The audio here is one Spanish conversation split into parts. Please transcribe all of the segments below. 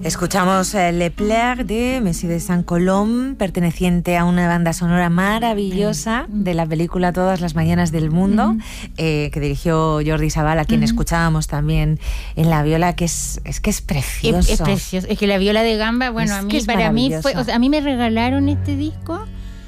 Escuchamos Le Plaire de Monsieur de Saint-Colomb, perteneciente a una banda sonora maravillosa de la película Todas las mañanas del mundo, que dirigió Jordi Savall, a quien escuchábamos también en la viola, que es precioso. Es precioso. Es que la viola de gamba, bueno, para mí fue, o sea, a mí me regalaron este disco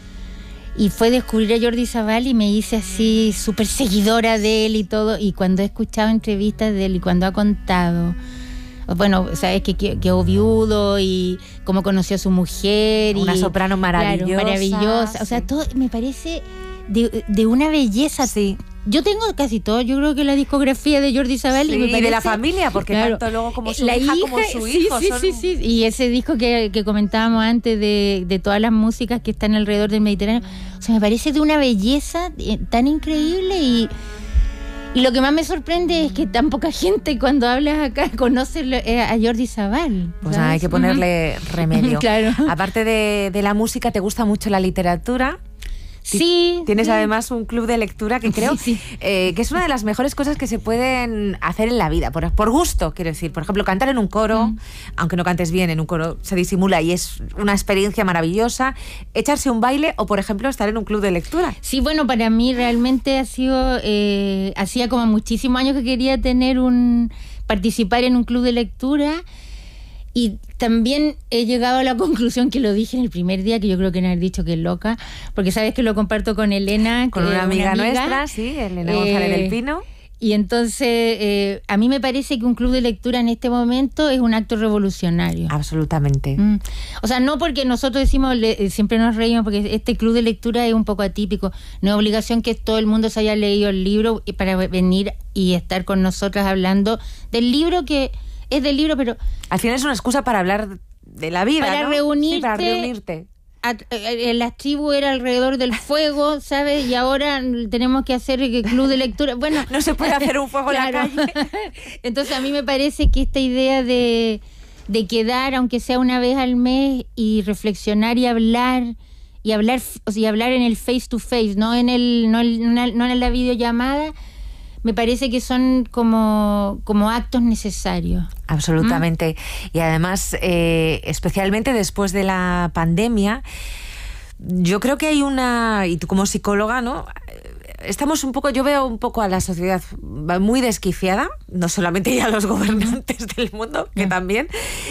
y fue descubrir a Jordi Savall y me hice así súper seguidora de él y todo. Y cuando he escuchado entrevistas de él y cuando ha contado, bueno, sabes que quedó viudo y cómo conoció a su mujer. Una soprano maravillosa. Claro, maravillosa. O sea, todo me parece de una belleza. Sí. Yo tengo casi todo, yo creo que la discografía de Jordi Savall, sí, y me parece, de la familia, porque claro, tanto luego como su hija como su hijo. Sí. Y ese disco que comentábamos antes de todas las músicas que están alrededor del Mediterráneo, o sea, me parece de una belleza tan increíble y lo que más me sorprende es que tan poca gente cuando hablas acá conoce a Jordi Savall. Pues hay que ponerle remedio. Claro. Aparte de la música, ¿te gusta mucho la literatura? Sí. Tienes además un club de lectura que creo que es una de las mejores cosas que se pueden hacer en la vida, por gusto, quiero decir. Por ejemplo, cantar en un coro, aunque no cantes bien, en un coro se disimula y es una experiencia maravillosa. Echarse un baile o, por ejemplo, estar en un club de lectura. Sí, bueno, para mí realmente ha sido, hacía como muchísimos años que quería participar en un club de lectura. Y también he llegado a la conclusión, que lo dije en el primer día, que yo creo que no haber dicho que es loca, porque sabes que lo comparto con Elena, con una amiga nuestra, sí, Elena González del Pino. Y entonces a mí me parece que un club de lectura en este momento es un acto revolucionario. Absolutamente. O sea, no porque nosotros decimos, siempre nos reímos, porque este club de lectura es un poco atípico. No es obligación que todo el mundo se haya leído el libro para venir y estar con nosotras hablando del libro, que es del libro, pero al final es una excusa para hablar de la vida, para ¿no? reunirte. Sí, para reunirte. Las tribus era alrededor del fuego, ¿sabes? Y ahora tenemos que hacer el club de lectura. Bueno, no se puede hacer un fuego en la calle. Entonces a mí me parece que esta idea de quedar, aunque sea una vez al mes, y reflexionar y hablar en el face to face, no en la videollamada, me parece que son como actos necesarios. Absolutamente. Y además, especialmente después de la pandemia, yo creo que hay y tú como psicóloga, ¿no? Estamos yo veo un poco a la sociedad muy desquiciada, no solamente ya los gobernantes del mundo, que también,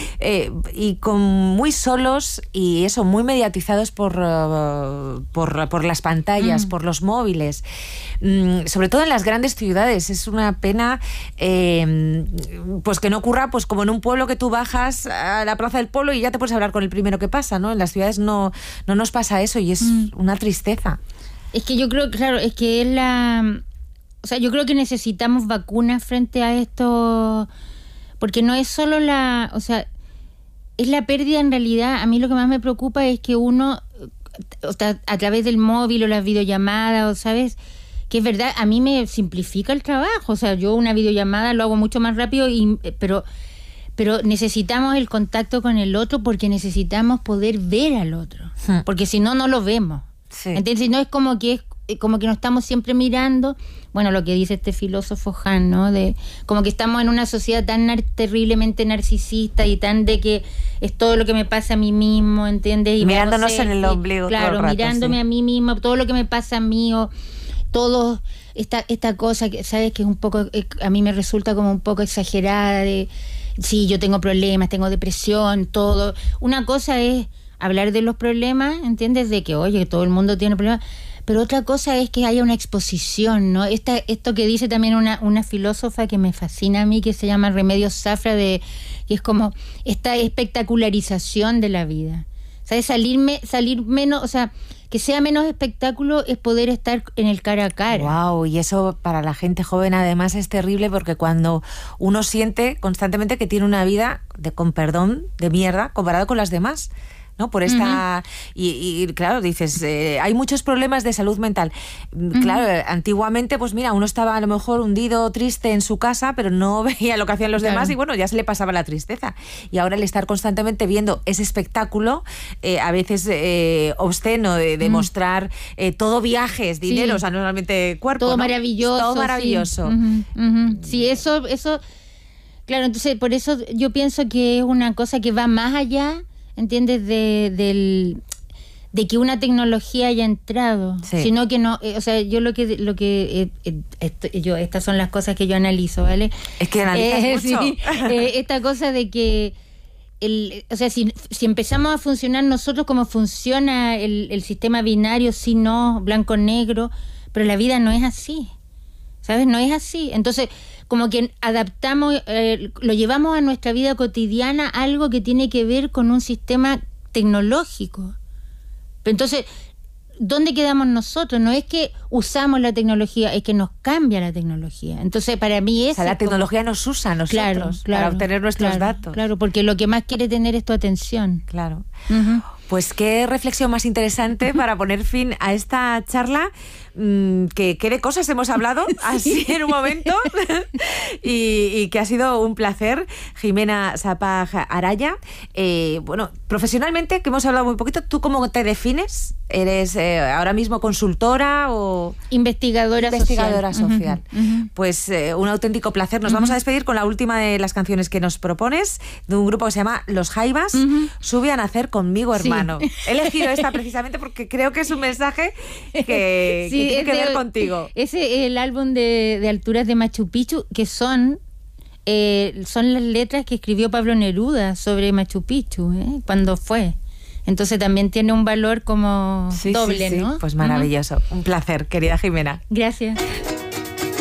y muy solos y eso, muy mediatizados por las pantallas, por los móviles, sobre todo en las grandes ciudades. Es una pena pues que no ocurra pues como en un pueblo, que tú bajas a la plaza del pueblo y ya te puedes hablar con el primero que pasa, ¿no? En las ciudades no nos pasa eso y es una tristeza. Es que yo creo, claro, es que es o sea, yo creo que necesitamos vacunas frente a esto, porque no es solo o sea, es la pérdida en realidad. A mí lo que más me preocupa es que uno, o sea, a través del móvil o las videollamadas, o sabes, que es verdad, a mí me simplifica el trabajo. O sea, yo una videollamada lo hago mucho más rápido, pero necesitamos el contacto con el otro, porque necesitamos poder ver al otro, porque si no, no lo vemos. Sí. Entonces no es como que nos estamos siempre mirando, bueno, lo que dice este filósofo Han, ¿no? Como que estamos en una sociedad tan terriblemente narcisista y tan de que es todo lo que me pasa a mí mismo, ¿entiendes? Y mirándonos en el ombligo. Claro, todo el rato, mirándome a mí mismo, todo lo que me pasa a mí, o todo esta cosa que, ¿sabes? Que es un poco, a mí me resulta como un poco exagerada de, sí, yo tengo problemas, tengo depresión, todo. Una cosa es hablar de los problemas, ¿entiendes? De que, oye, todo el mundo tiene problemas. Pero otra cosa es que haya una exposición, ¿no? Esto que dice también una filósofa que me fascina a mí, que se llama Remedios Zafra, que es como esta espectacularización de la vida. ¿Sabes? Salir menos, o sea, que sea menos espectáculo es poder estar en el cara a cara. Wow, y eso para la gente joven además es terrible, porque cuando uno siente constantemente que tiene una vida, con perdón, de mierda, comparado con las demás, ¿no? Por esta y claro, dices, hay muchos problemas de salud mental. Claro, antiguamente, pues mira, uno estaba a lo mejor hundido, triste en su casa, pero no veía lo que hacían los demás y bueno, ya se le pasaba la tristeza. Y ahora el estar constantemente viendo ese espectáculo, a veces obsceno, de mostrar todo viajes, dinero, o sea, no solamente cuerpo, todo ¿no? maravilloso. Todo maravilloso. Sí, eso Claro, entonces por eso yo pienso que es una cosa que va más allá, ¿entiendes? De que una tecnología haya entrado, sí. Sino que no, o sea, yo estas son las cosas que yo analizo, ¿vale? Es que analizas mucho. Sí, esta cosa de que o sea, si empezamos a funcionar nosotros como funciona el sistema binario, sí, no, blanco-negro, pero la vida no es así, ¿sabes? No es así. Entonces, como que adaptamos, lo llevamos a nuestra vida cotidiana algo que tiene que ver con un sistema tecnológico. Entonces, ¿dónde quedamos nosotros? No es que usamos la tecnología, es que nos cambia la tecnología. Entonces, para mí es... O sea, la tecnología nos usa a nosotros para obtener nuestros datos. Claro, porque lo que más quiere tener es tu atención. Claro. Uh-huh. Pues qué reflexión más interesante para poner fin a esta charla. Que qué de cosas hemos hablado así en un momento y que ha sido un placer. Jimena Sapag Araya, bueno, profesionalmente, que hemos hablado muy poquito, ¿tú cómo te defines? ¿Eres ahora mismo consultora o...? Investigadora social. Uh-huh. Pues un auténtico placer. Nos vamos a despedir con la última de las canciones que nos propones, de un grupo que se llama Los Jaivas. Sube a nacer conmigo, hermano. Sí. He elegido esta precisamente porque creo que es un mensaje que tiene que ver contigo. Ese es el álbum de Alturas de Machu Picchu, que son las letras que escribió Pablo Neruda sobre Machu Picchu, cuando fue. Entonces también tiene un valor como doble, sí. ¿no? Pues maravilloso. Un placer, querida Jimena. Gracias.